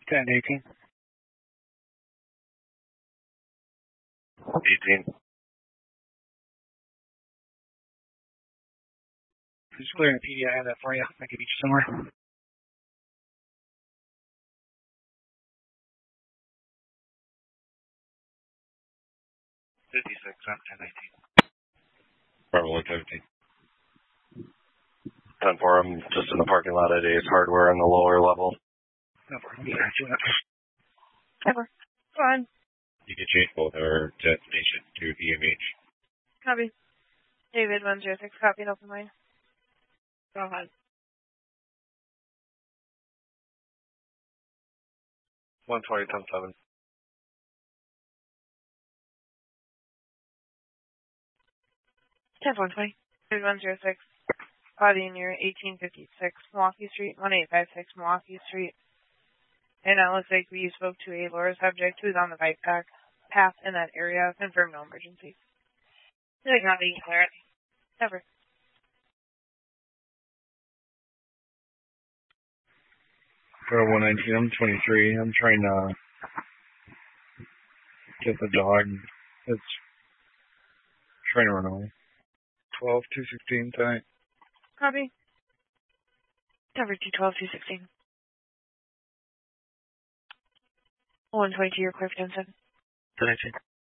10-18. 18. Just clearing the PD, I have that for you. I can meet you somewhere. 56 on 10-18. Bravo 117. 10-4, I'm just in the parking lot at Ace Hardware on the lower level. No problem. Yeah, do that. Ever. Go on. You can change both our destination to EMH. Copy. David 106, copy, open line. Go ahead. 120, 10-7. 10-120. David 106. Body near 1856 Milwaukee Street, 1856 Milwaukee Street. And it looks like we spoke to a lower subject who's on the bike path in that area. Confirm no emergency. Really copy, clear it. Never. For 119, I'm 23. I'm trying to get the dog. It's trying to run away. 12, 216 tonight. Copy. Cover 212, 216. 122, you're clear for 10-7. 10-18.